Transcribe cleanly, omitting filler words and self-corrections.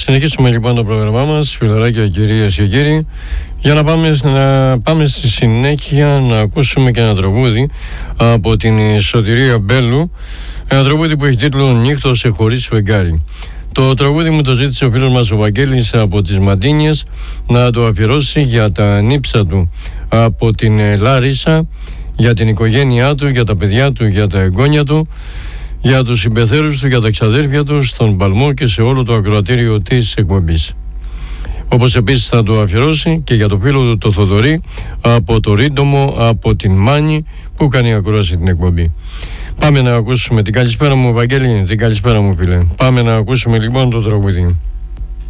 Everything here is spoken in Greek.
συνεχίσουμε λοιπόν το πρόγραμμά μας, φιλαράκια, κυρίες και κύριοι, για να πάμε στη συνέχεια να ακούσουμε και ένα τραγούδι από την Σωτηρία Μπέλου, ένα τραγούδι που έχει τίτλο «Νύχτωσε χωρίς φεγγάρι». Το τραγούδι μου το ζήτησε ο φίλος μας ο Βαγγέλης από τις Μαντίνιες να το αφιερώσει για τα νύψα του από την Λάρισα, για την οικογένειά του, για τα παιδιά του, για τα εγγόνια του, για τους συμπεθέρους του, για τα ξαδέρφια του, στον Παλμό και σε όλο το ακροατήριο της εκπομπής. Όπως επίσης θα το αφιερώσει και για το φίλο του το Θοδωρή από το Ρίντομο, από την Μάνη που κάνει ακρόαση την εκπομπή. Πάμε να ακούσουμε την καλησπέρα μου, Βαγγέλη, την καλησπέρα μου φίλε. Πάμε να ακούσουμε λοιπόν το τραγούδι.